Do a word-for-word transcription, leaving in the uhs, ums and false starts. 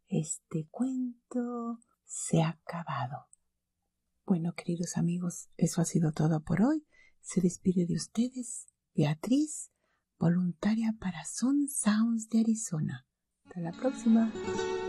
este cuento se ha acabado. Bueno, queridos amigos, eso ha sido todo por hoy. Se despide de ustedes Beatriz, voluntaria para Sun Sounds de Arizona. Hasta la próxima.